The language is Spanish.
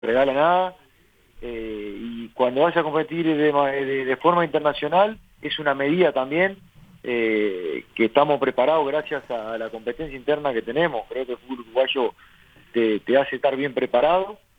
regala nada, y cuando vas a competir de forma internacional es una medida también que estamos preparados gracias a la competencia interna que tenemos. Creo que el fútbol uruguayo te hace estar bien preparado,